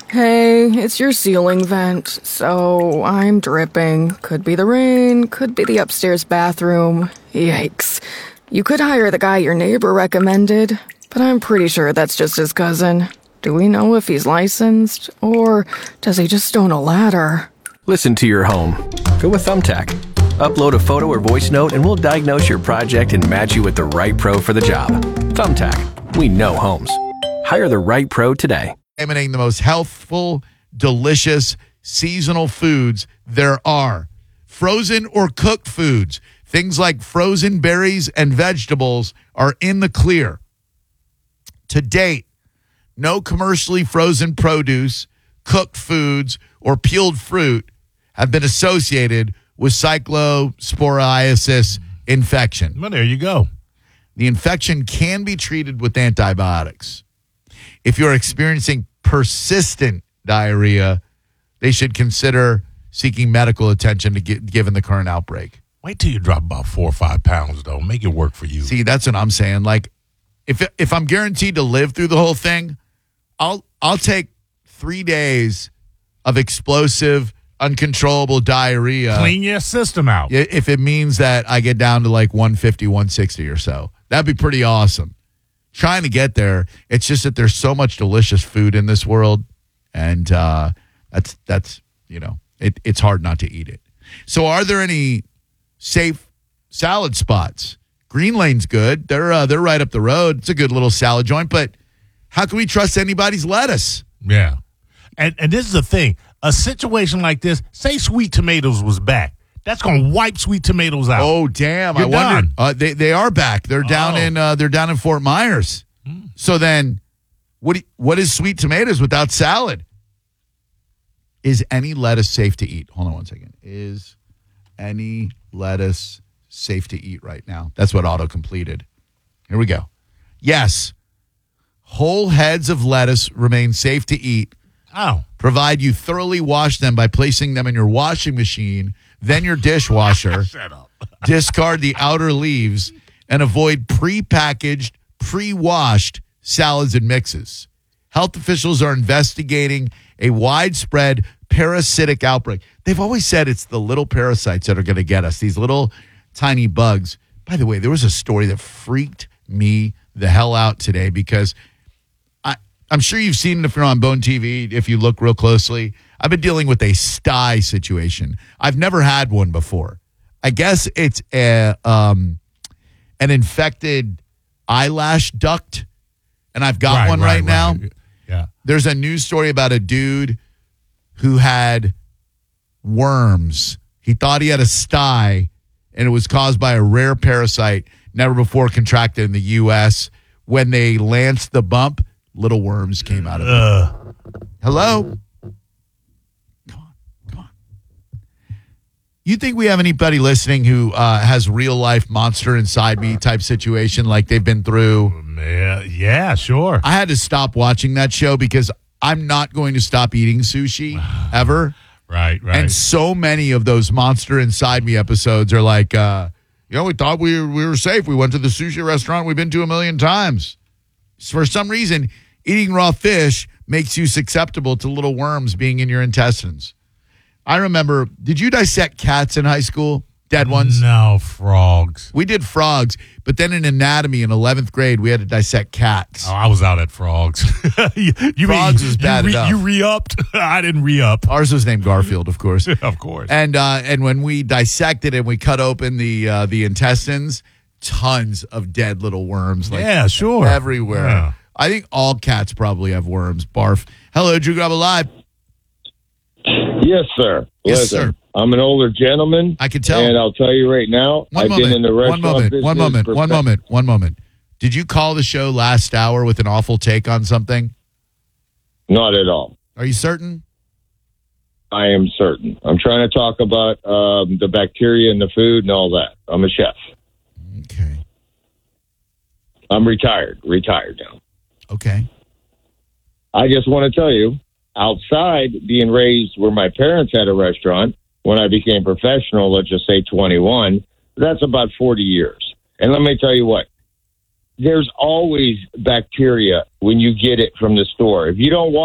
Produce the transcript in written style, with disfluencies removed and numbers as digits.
Hey, it's your ceiling vent, so I'm dripping. Could be the rain, could be the upstairs bathroom. Yikes. You could hire the guy your neighbor recommended, but I'm pretty sure that's just his cousin. Do we know if he's licensed, or does he just own a ladder? Listen to your home. Go with Thumbtack. Upload a photo or voice note and we'll diagnose your project and match you with the right pro for the job. Thumbtack. We know homes. Hire the right pro today. Emanating the most healthful, delicious, seasonal foods there are. Frozen or cooked foods, things like frozen berries and vegetables, are in the clear. To date, no commercially frozen produce, cooked foods, or peeled fruit have been associated with cyclosporiasis infection. Well, there you go. The infection can be treated with antibiotics. If you're experiencing persistent diarrhea, they should consider seeking medical attention given the current outbreak. Wait till you drop about 4 or 5 pounds, though. Make it work for you. See, that's what I'm saying. Like, if I'm guaranteed to live through the whole thing, I'll take 3 days of explosive, uncontrollable diarrhea. Clean your system out. If it means that I get down to like 150, 160 or so. That'd be pretty awesome. Trying to get there. It's just that there's so much delicious food in this world, and that's it's hard not to eat it. So, are there any safe salad spots? Green Lane's good. They're right up the road. It's a good little salad joint, but how can we trust anybody's lettuce? Yeah, and this is the thing. A situation like this, say Sweet Tomatoes was back. That's going to wipe Sweet Tomatoes out. Oh, damn. You're I wondered. They are back. They're down in Fort Myers. So then what is Sweet Tomatoes without salad? Is any lettuce safe to eat? Hold on one second. Is any lettuce safe to eat right now? That's what auto completed. Here we go. Yes. Whole heads of lettuce remain safe to eat. Oh. Provide you thoroughly wash them by placing them in your washing machine, then your dishwasher. Shut up. Discard the outer leaves and avoid pre-packaged, pre-washed salads and mixes. Health officials are investigating a widespread parasitic outbreak. They've always said it's the little parasites that are going to get us, these little tiny bugs. By the way, there was a story that freaked me the hell out today because I'm sure you've seen it if you're on Bone TV, if you look real closely. I've been dealing with a sty situation. I've never had one before. I guess it's an infected eyelash duct, and I've got one right now. Yeah. There's a news story about a dude who had worms. He thought he had a sty, and it was caused by a rare parasite never before contracted in the U.S. When they lanced the bump, little worms came out of it. Hello? Come on. You think we have anybody listening who has real life monster inside me type situation like they've been through? Yeah, sure. I had to stop watching that show because I'm not going to stop eating sushi ever. Right. And so many of those monster inside me episodes are like, we thought we were safe. We went to the sushi restaurant we've been to 1 million times. For some reason, eating raw fish makes you susceptible to little worms being in your intestines. I remember, did you dissect cats in high school? Dead ones? No, frogs. We did frogs, but then in anatomy in 11th grade, we had to dissect cats. Oh, I was out at frogs. Frogs was bad enough. You re-upped? I didn't re-up. Ours was named Garfield, of course. Of course. And when we dissected and we cut open the intestines, tons of dead little worms. Yeah, sure. Everywhere. Yeah. I think all cats probably have worms. Barf. Hello, Drew Grub Alive. Yes, sir. Yes, Listen, sir. I'm an older gentleman. I can tell. And I'll tell you right now, I've been in the restaurant business. One moment. Did you call the show last hour with an awful take on something? Not at all. Are you certain? I am certain. I'm trying to talk about the bacteria in the food and all that. I'm a chef. Okay. I'm retired now. Okay. I just want to tell you, outside being raised where my parents had a restaurant, when I became professional, let's just say 21, that's about 40 years. And let me tell you what, there's always bacteria when you get it from the store. If you don't